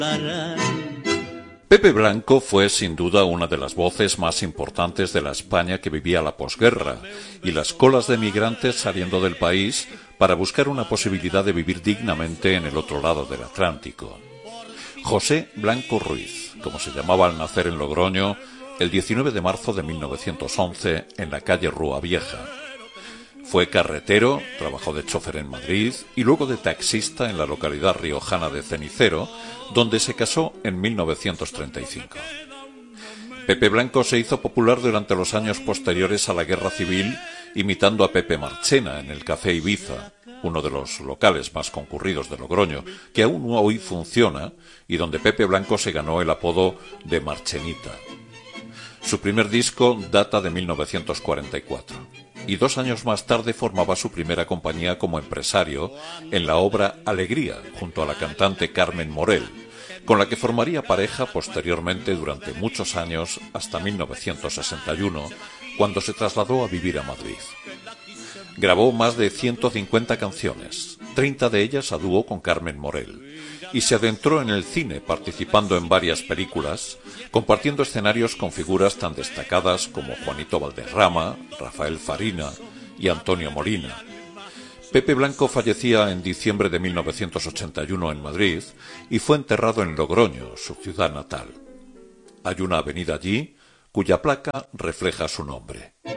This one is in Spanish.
Pepe Blanco fue sin duda una de las voces más importantes de la España que vivía la posguerra y las colas de migrantes saliendo del país para buscar una posibilidad de vivir dignamente en el otro lado del Atlántico. José Blanco Ruiz, como se llamaba al nacer en Logroño, el 19 de marzo de 1911 en la calle Rúa Vieja. Fue carretero, trabajó de chofer en Madrid y luego de taxista en la localidad riojana de Cenicero, donde se casó en 1935. Pepe Blanco se hizo popular durante los años posteriores a la Guerra Civil, imitando a Pepe Marchena en el Café Ibiza, uno de los locales más concurridos de Logroño, que aún hoy funciona y donde Pepe Blanco se ganó el apodo de Marchenita. Su primer disco data de 1944 y 2 años más tarde formaba su primera compañía como empresario en la obra Alegría, junto a la cantante Carmen Morel, con la que formaría pareja posteriormente durante muchos años hasta 1961, cuando se trasladó a vivir a Madrid. Grabó más de 150 canciones, 30 de ellas a dúo con Carmen Morel, y se adentró en el cine participando en varias películas, compartiendo escenarios con figuras tan destacadas como Juanito Valderrama, Rafael Farina y Antonio Molina. Pepe Blanco fallecía en diciembre de 1981 en Madrid y fue enterrado en Logroño, su ciudad natal. Hay una avenida allí cuya placa refleja su nombre.